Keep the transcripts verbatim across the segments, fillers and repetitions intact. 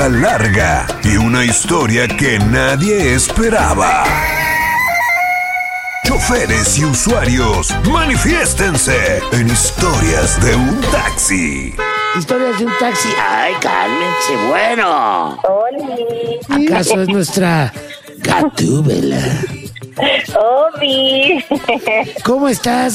Larga y una historia que nadie esperaba. Choferes y usuarios, manifiéstense en Historias de un Taxi. Historias de un taxi. Ay, cálmense, bueno. Oli. ¿Acaso es nuestra Gatúbela? Obi. ¿Cómo estás?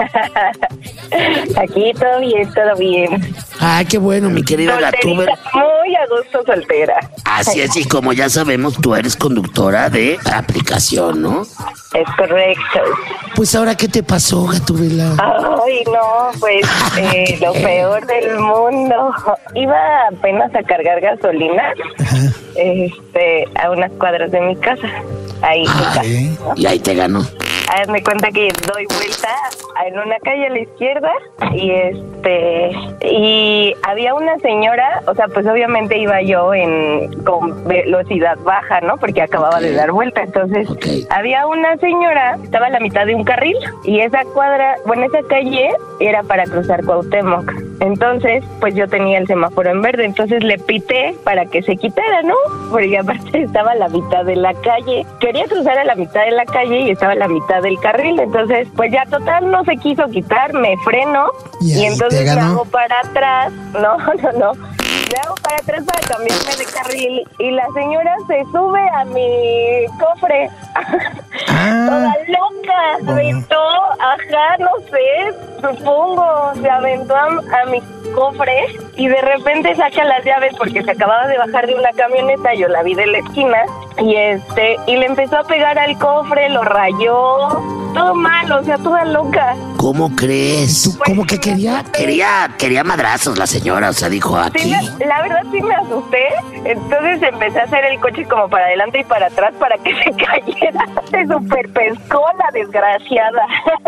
Aquí todo bien, todo bien. Ay, qué bueno, mi querida Gatúbela. Muy a gusto soltera. Así es, y como ya sabemos, tú eres conductora de aplicación, ¿no? Es correcto. Pues ahora, ¿qué te pasó, Gatúbela? Ay, no, pues eh, lo peor del mundo. Iba apenas a cargar gasolina este, a unas cuadras de mi casa. Ahí, Ay, casa, ¿no? Y ahí te ganó. Hazme cuenta que doy vuelta en una calle a la izquierda y este y había una señora, o sea, pues obviamente iba yo en con velocidad baja, ¿no? Porque acababa Okay. de dar vuelta, entonces Okay. había una señora, estaba a la mitad de un carril y esa cuadra, bueno, esa calle era para cruzar Cuauhtémoc. Entonces, pues yo tenía el semáforo en verde, entonces le pité para que se quitara, ¿no? Porque aparte estaba a la mitad de la calle. Quería cruzar a la mitad de la calle y estaba a la mitad del carril, entonces pues ya total no se quiso quitar, me freno y, y entonces me ganó. hago para atrás, no, no, no, me hago para atrás para cambiarme de carril y la señora se sube a mi cofre, Ah. toda loca, se aventó, ajá, no sé, supongo, se aventó a, a mi cofre y de repente saca las llaves porque se acababa de bajar de una camioneta, yo la vi de la esquina y este y le empezó a pegar al cofre, lo rayó, todo mal, o sea, toda loca. ¿Cómo crees? ¿Tú cómo que quería? Quería, quería madrazos la señora, o sea, dijo Sí, aquí. me- la verdad sí me asusté, entonces empecé a hacer el coche como para adelante y para atrás para que se cayera. Se super pescó la desgraciada.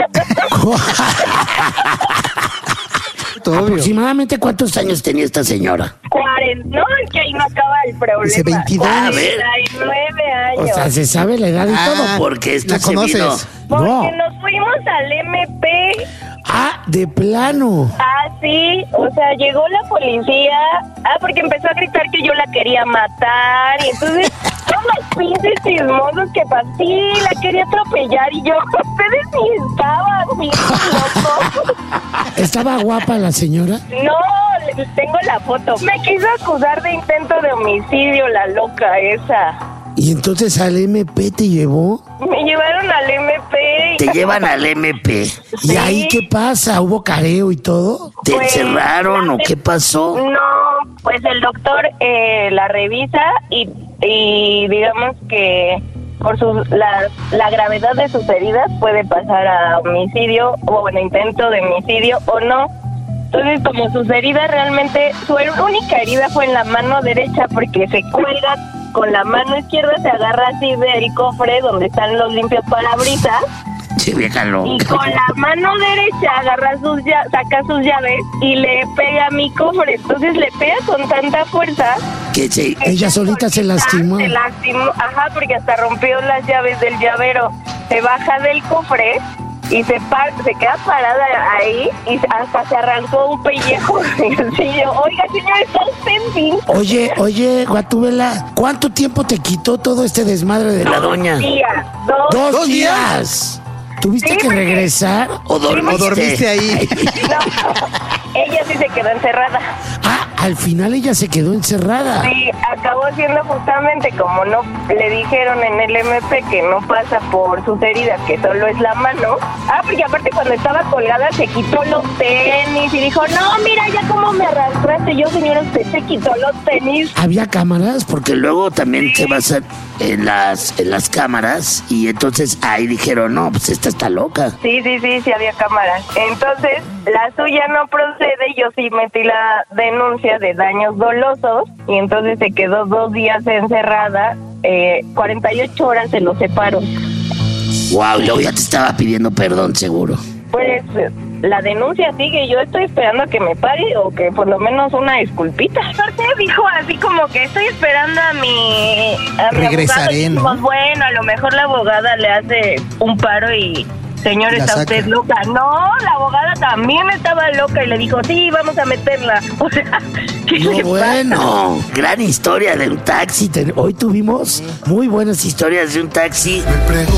Obvio. ¿Aproximadamente cuántos años tenía esta señora? cuarenta, no, es que ahí no acaba el problema. Dice veintidós. A ver. cuarenta y nueve O años. sea, se sabe la edad y Ah, todo, porque esta ¿la se vino. conoces? Porque No. nos fuimos al M P. Ah, de plano. Ah, sí, o sea, llegó la policía. Ah, porque empezó a gritar que yo la quería matar. Y entonces, todos los pinches chismosos que pasó. Sí, la quería atropellar. Y yo, ustedes ni estaban, bien locos. ¿Estaba guapa la señora? No, le- tengo la foto. Me quiso acusar de intento de homicidio, la loca esa. Y entonces al M P te llevó. Me llevaron al M P. Te llevan al M P. ¿Y Sí. ahí qué pasa? ¿Hubo careo y todo? ¿Te Pues, encerraron o qué pasó? No, pues el doctor eh, la revisa y, y digamos que por sus, la, la gravedad de sus heridas puede pasar a homicidio o bueno, intento de homicidio o no. Entonces, como sus heridas realmente, su única herida fue en la mano derecha porque se cuelga con la mano izquierda, se agarra así del cofre donde están los limpios parabrisas. Che, vieja Y loca. con la mano derecha agarra sus llaves, saca sus llaves y le pega a mi cofre. Entonces le pega con tanta fuerza. Que se- que ella solita se lastimó. Se lastimó, ajá, porque hasta rompió las llaves del llavero. Se baja del cofre y se par, se queda parada ahí y hasta se arrancó un pellejo. Y yo, oiga, señor, ¿está usted bien? Oye, oye, Gatúbela, ¿cuánto tiempo te quitó todo este desmadre de la doña? Días, dos. ¡Dos, ¿Dos días? días! ¿Tuviste Sí, que porque- regresar o dormiste? ¿O dormiste ahí? No, ella sí se quedó encerrada. Ah, al final ella se quedó encerrada. Sí, acabó siendo justamente como no le dijeron en el M P que no pasa por sus heridas, que solo es la mano. Ah, porque aparte cuando estaba colgada se quitó los tenis y dijo, no, mira ya cómo me arrastraste. Yo, señora, usted se quitó los tenis. ¿Había cámaras? Porque luego también se basan en las, en las cámaras y entonces ahí dijeron, no, pues esta está loca. Sí, sí, sí, sí había cámaras. Entonces, la suya no procede, yo sí metí la denuncia de daños dolosos y entonces se quedó dos días encerrada, eh, cuarenta y ocho horas se los separo. Wow, y luego ya te estaba pidiendo perdón, seguro. Pues la denuncia sigue, yo estoy esperando a que me pague o que por lo menos una disculpita. Aparte dijo así como que estoy esperando a mi, a mi Regresaré, abogado. ¿no? Dijimos, bueno, a lo mejor la abogada le hace un paro y, señor, La ¿está saca. usted loca? No, la abogada también estaba loca y le dijo, sí, vamos a meterla. O sea, ¿qué No, le pasa? bueno, gran historia de un taxi. Ten- Hoy tuvimos muy buenas historias de un taxi.